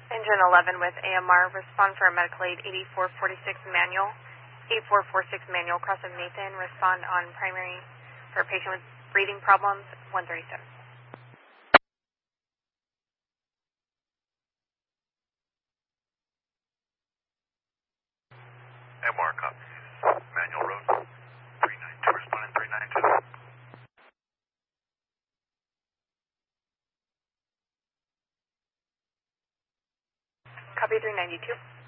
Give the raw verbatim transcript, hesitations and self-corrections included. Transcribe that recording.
Engine eleven with A M R, respond for a medical aid eighty-four forty-six manual, eighty-four forty-six manual, cross of Nathan, respond on primary for a patient with breathing problems, one thirty-seven. M R copies. Manual road. three nine two, responding three nine two. Copy three ninety-two.